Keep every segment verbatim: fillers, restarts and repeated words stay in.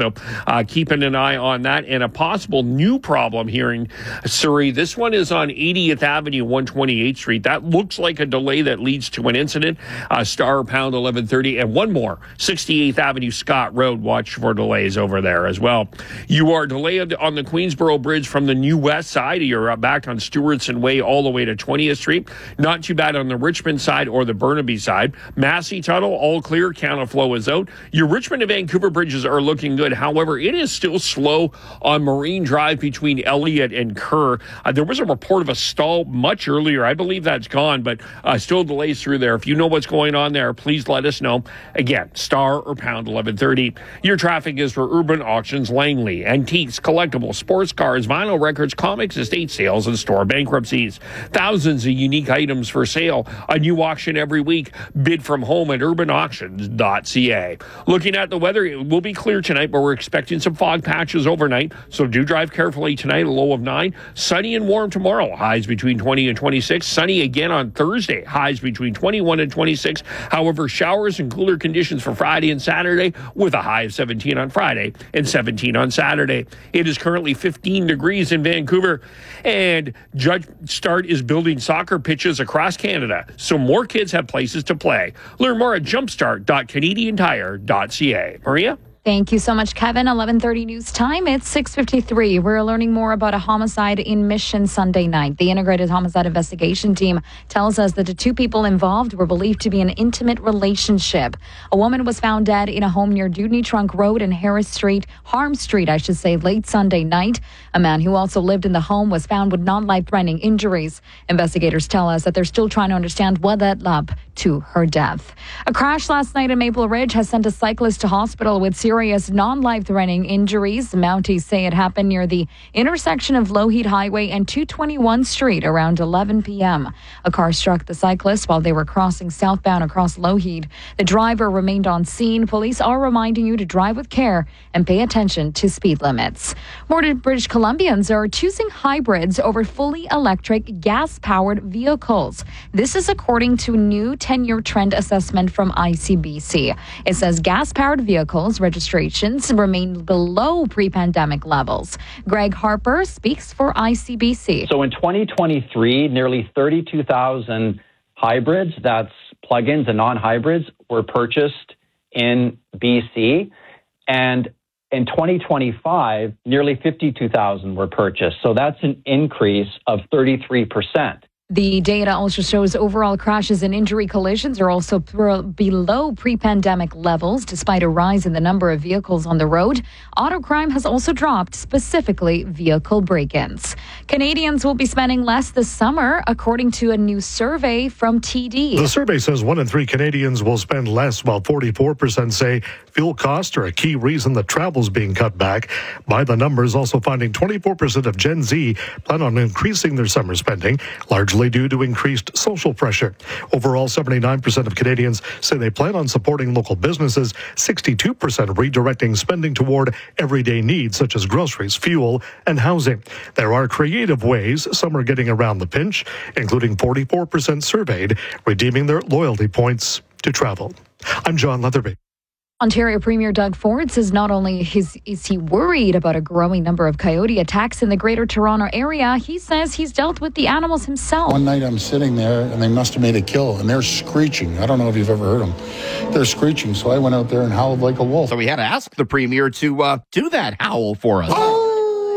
So uh, keeping an eye on that. And a possible new problem here in Surrey. This one is on eightieth Avenue, one twenty-eighth Street. That looks like a delay that leads to an incident. Uh, star pound eleven thirty. And one more, sixty-eighth Avenue, Scott Road. Watch for delays over there as well. You are delayed on the Queensboro Bridge from the New West side. You're uh, back on Stewartson Way all the way to twentieth Street. Not too bad on the Richmond side or the Burnaby side. Massey Tunnel, all clear. Counterflow is out. Your Richmond to Vancouver bridges are looking good. However, it is still slow on Marine Drive between Elliott and Kerr. Uh, there was a report of a stall much earlier. I believe that's gone, but uh, still delays through there. If you know what's going on there, please let us know. Again, star or pound eleven thirty. Your traffic is for Urban Auctions, Langley, antiques, collectibles, sports cars, vinyl records, comics, estate sales, and store bankruptcies. Thousands of unique items for sale. A new auction every week. Bid from home at urban auctions dot c a. Looking at the weather, it will be clear tonight, but we're expecting some fog patches overnight, so do drive carefully tonight, a low of nine. Sunny and warm tomorrow, highs between twenty and twenty-six. Sunny again on Thursday, highs between twenty-one and twenty-six. However, showers and cooler conditions for Friday and Saturday, with a high of seventeen on Friday and seventeen on Saturday. It is currently fifteen degrees in Vancouver, and Judge Start is building soccer pitches across Canada, so more kids have places to play. Learn more at jumpstart dot canadian tire dot c a. Maria? Thank you so much, Kevin. eleven thirty news time. It's six fifty-three. We're learning more about a homicide in Mission Sunday night. The Integrated Homicide Investigation Team tells us that the two people involved were believed to be an intimate relationship. A woman was found dead in a home near Dewdney Trunk Road and Harris Street, Harm Street, I should say, late Sunday night. A man who also lived in the home was found with non-life-threatening injuries. Investigators tell us that they're still trying to understand what led up to her death. A crash last night in Maple Ridge has sent a cyclist to hospital with serious non-life-threatening injuries. Mounties say it happened near the intersection of Lougheed Highway and two twenty-one Street around eleven p.m. A car struck the cyclist while they were crossing southbound across Lougheed. The driver remained on scene. Police are reminding you to drive with care and pay attention to speed limits. More British Columbians are choosing hybrids over fully electric gas-powered vehicles. This is according to a new ten-year trend assessment from I C B C. It says gas-powered vehicles registrations remain below pre-pandemic levels. Greg Harper speaks for I C B C. So in twenty twenty-three, nearly thirty-two thousand hybrids, that's plug-ins and non-hybrids, were purchased in B C. And in twenty twenty-five, nearly fifty-two thousand were purchased. So that's an increase of thirty-three percent. The data also shows overall crashes and injury collisions are also pr- below pre-pandemic levels, despite a rise in the number of vehicles on the road. Auto crime has also dropped, specifically vehicle break-ins. Canadians will be spending less this summer, according to a new survey from T D. The survey says one in three Canadians will spend less, while forty-four percent say fuel costs are a key reason that travel's being cut back. By the numbers, also finding twenty-four percent of Gen Z plan on increasing their summer spending, largely due to increased social pressure. Overall, seventy-nine percent of Canadians say they plan on supporting local businesses, sixty-two percent redirecting spending toward everyday needs such as groceries, fuel, and housing. There are creative ways some are getting around the pinch, including forty-four percent surveyed redeeming their loyalty points to travel. I'm John Leatherby. Ontario Premier Doug Ford says not only is, is he worried about a growing number of coyote attacks in the Greater Toronto area, he says he's dealt with the animals himself. One night I'm sitting there and they must have made a kill and they're screeching. I don't know if you've ever heard them. They're screeching, so I went out there and howled like a wolf. So we had to ask the Premier to uh, do that howl for us. Oh!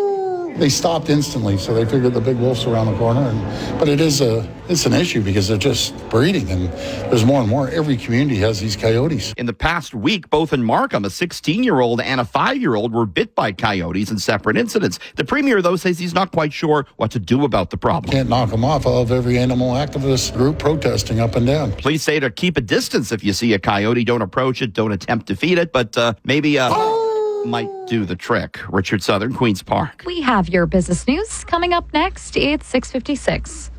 They stopped instantly, so they figured the big wolf's around the corner. And, but it is a, it's an issue because they're just breeding, and there's more and more. Every community has these coyotes. In the past week, both in Markham, a sixteen-year-old and a five-year-old were bit by coyotes in separate incidents. The Premier, though, says he's not quite sure what to do about the problem. Can't knock them off. I'll have every animal activist group protesting up and down. Police say to keep a distance if you see a coyote. Don't approach it. Don't attempt to feed it. But uh, maybe... Uh, oh! might do the trick. Richard Southern, Queen's Park. We have your business news coming up next. It's six fifty-six.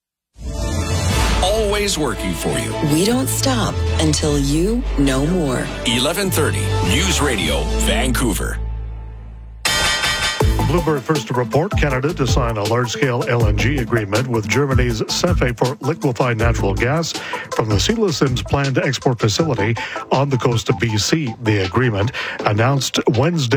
Always working for you. We don't stop until you know more. eleven thirty News Radio, Vancouver. Bloomberg first to report Canada to sign a large-scale L N G agreement with Germany's CEFE for liquefied natural gas from the Sela Sims planned export facility on the coast of B C. The agreement, announced Wednesday,